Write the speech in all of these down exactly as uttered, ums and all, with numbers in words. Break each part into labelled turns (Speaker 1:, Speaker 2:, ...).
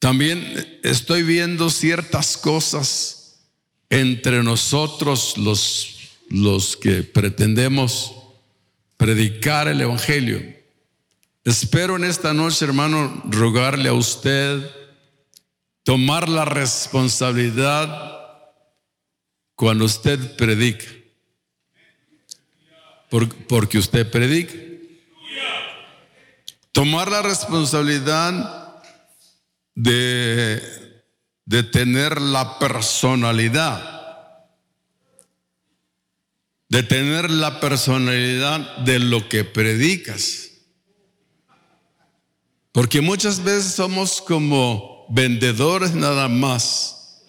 Speaker 1: También estoy viendo ciertas cosas entre nosotros los, los que pretendemos predicar el Evangelio. Espero en esta noche, hermano, rogarle a usted tomar la responsabilidad cuando usted predica. Por, porque usted predica. Tomar la responsabilidad de, de tener la personalidad. De tener la personalidad de lo que predicas. Porque muchas veces somos como vendedores nada más.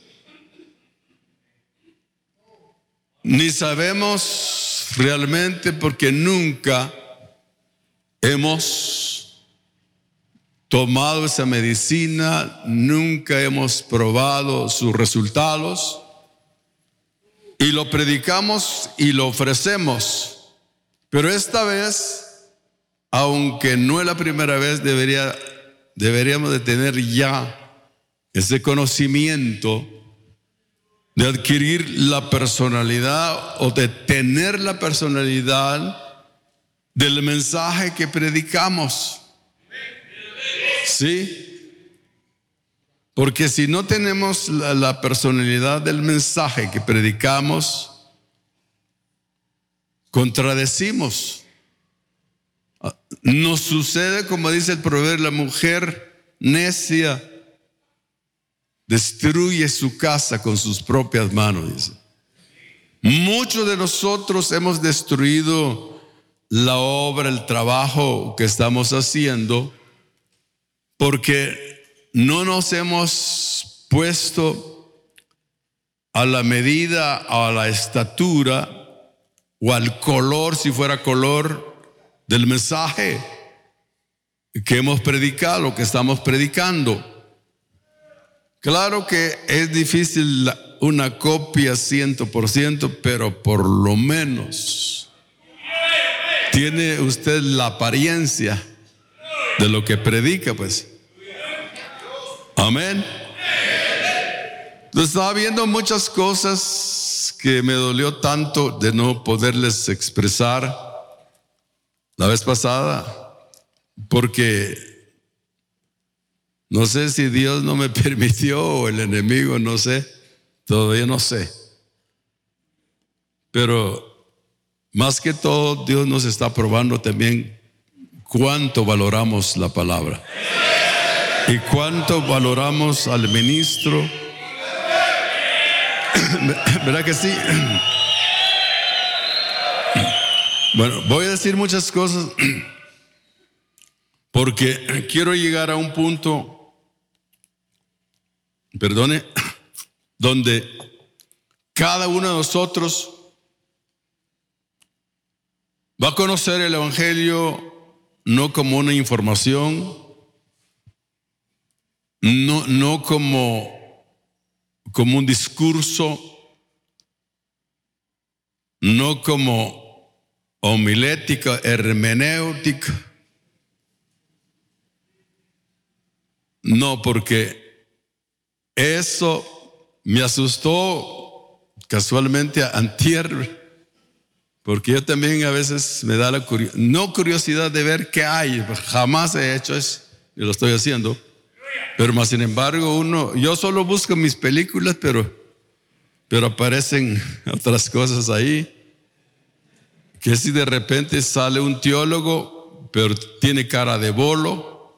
Speaker 1: Ni sabemos realmente porque nunca hemos tomado esa medicina, nunca hemos probado sus resultados y lo predicamos y lo ofrecemos. Pero esta vez, aunque no es la primera vez, debería, deberíamos de tener ya ese conocimiento de adquirir la personalidad o de tener la personalidad del mensaje que predicamos. ¿Sí? Porque si no tenemos la, la personalidad del mensaje que predicamos, contradecimos. Nos sucede, como dice el proverbio, la mujer necia destruye su casa con sus propias manos, dice. Muchos de nosotros hemos destruido la obra, el trabajo que estamos haciendo porque no nos hemos puesto a la medida, a la estatura o al color, si fuera color, del mensaje que hemos predicado, que estamos predicando. Claro que es difícil una copia ciento por ciento, pero por lo menos tiene usted la apariencia de lo que predica, pues. Amén. Entonces, estaba viendo muchas cosas que me dolió tanto de no poderles expresar la vez pasada, porque no sé si Dios no me permitió o el enemigo, no sé, todavía no sé. Pero más que todo, Dios nos está probando también cuánto valoramos la palabra y cuánto valoramos al ministro. ¿Verdad que sí? Bueno, voy a decir muchas cosas porque quiero llegar a un punto, perdone, donde cada uno de nosotros va a conocer el Evangelio no como una información, no, no como, como un discurso, no como homilética, hermenéutica. No, porque eso me asustó casualmente antier, porque yo también a veces me da la curiosidad, no curiosidad de ver qué hay, jamás he hecho eso, y lo estoy haciendo, pero más sin embargo uno, yo solo busco mis películas, pero, pero aparecen otras cosas ahí, que si de repente sale un teólogo, pero tiene cara de bolo,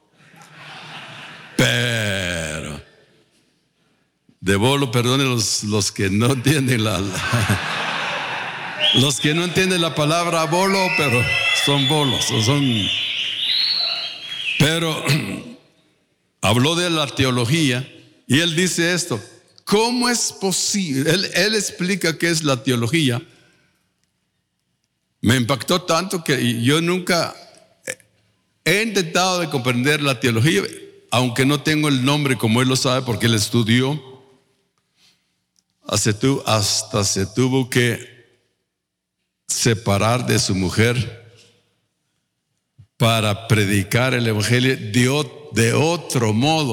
Speaker 1: pero de bolo, perdone los, los que no entienden la, la los que no entienden la palabra bolo, pero son bolos, son, pero habló de la teología y él dice esto: ¿cómo es posible? Él, él explica qué es la teología. Me impactó tanto que yo nunca he intentado de comprender la teología, aunque no tengo el nombre como él lo sabe, porque él estudió. Hasta se tuvo que separar de su mujer para predicar el Evangelio de otro modo.